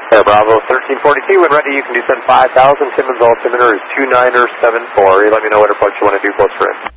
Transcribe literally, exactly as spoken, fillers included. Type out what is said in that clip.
Air Bravo thirteen forty-two, when ready, you can descend five thousand. Timmins altimeter is two niner seven four. You let me know what approach you want to do close for in.